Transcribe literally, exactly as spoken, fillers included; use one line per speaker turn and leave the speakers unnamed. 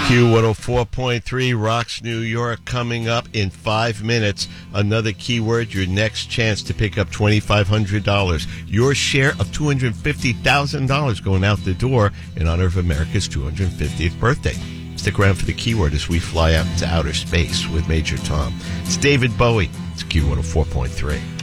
Q one oh four point three Rocks New York coming up in five minutes. Another keyword, your next chance to pick up twenty-five hundred dollars. Your share of two hundred fifty thousand dollars going out the door in honor of America's two hundred fiftieth birthday. Stick around for the keyword as we fly out into outer space with Major Tom. It's David Bowie. It's Q one oh four point three.